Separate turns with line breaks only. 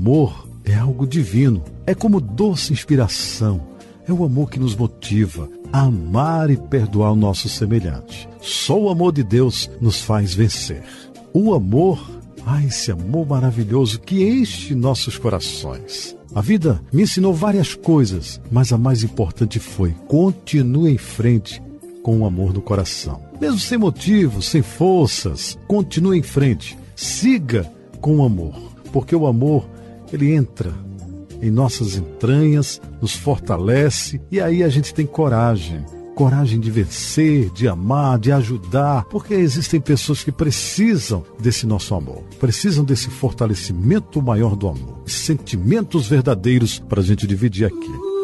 amor é algo divino, é como doce inspiração, é o amor que nos motiva a amar e perdoar o nosso semelhante. Só o amor de Deus nos faz vencer. O amor, esse amor maravilhoso que enche nossos corações. A vida me ensinou várias coisas, mas a mais importante foi: continue em frente com o amor no coração. Mesmo sem motivo, sem forças, continue em frente. Siga com o amor, porque o amor, ele entra em nossas entranhas, nos fortalece, e aí a gente tem coragem de vencer, de amar, de ajudar, porque existem pessoas que precisam desse nosso amor, precisam desse fortalecimento maior do amor, sentimentos verdadeiros para a gente dividir aqui.